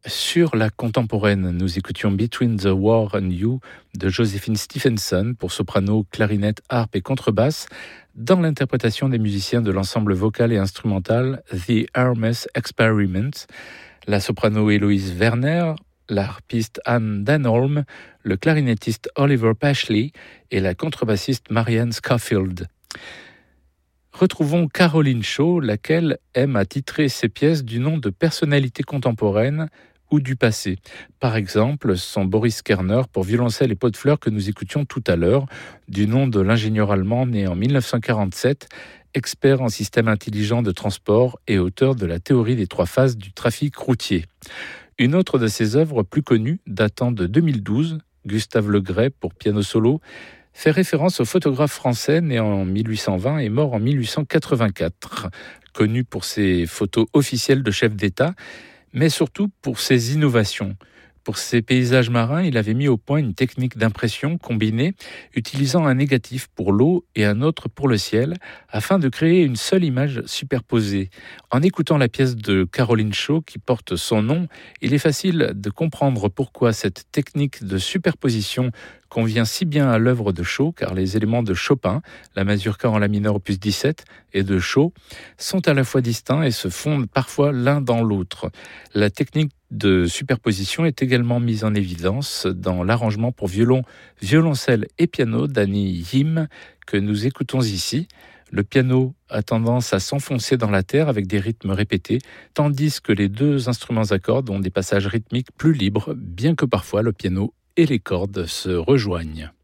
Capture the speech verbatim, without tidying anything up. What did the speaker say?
Sur la contemporaine, nous écoutions Between the War and You de Josephine Stephenson pour soprano, clarinette, harpe et contrebasse dans l'interprétation des musiciens de l'ensemble vocal et instrumental The Hermes Experiment, la soprano Héloïse Werner, la harpiste Anne Danholm, le clarinettiste Oliver Pashley et la contrebassiste Marianne Scofield. Retrouvons Caroline Shaw, laquelle aime à titrer ses pièces du nom de personnalités contemporaines ou du passé. Par exemple, son Boris Kerner pour violoncelle et pot de fleurs que nous écoutions tout à l'heure, du nom de l'ingénieur allemand né en dix-neuf cent quarante-sept, expert en système intelligent de transport et auteur de la théorie des trois phases du trafic routier. Une autre de ses œuvres plus connues, datant de deux mille douze, Gustave Le Gray pour piano solo, fait référence au photographe français né en mille huit cent vingt et mort en mille huit cent quatre-vingt-quatre, connu pour ses photos officielles de chefs d'État, mais surtout pour ses innovations. Pour ses paysages marins, il avait mis au point une technique d'impression combinée, utilisant un négatif pour l'eau et un autre pour le ciel, afin de créer une seule image superposée. En écoutant la pièce de Caroline Shaw qui porte son nom, il est facile de comprendre pourquoi cette technique de superposition convient si bien à l'œuvre de Shaw, car les éléments de Chopin, la mazurka en la mineur opus dix-sept, et de Shaw sont à la fois distincts et se fondent parfois l'un dans l'autre. La technique de superposition est également mise en évidence dans l'arrangement pour violon, violoncelle et piano d'Annie Yim que nous écoutons ici. Le piano a tendance à s'enfoncer dans la terre avec des rythmes répétés, tandis que les deux instruments à cordes ont des passages rythmiques plus libres, bien que parfois le piano et les cordes se rejoignent.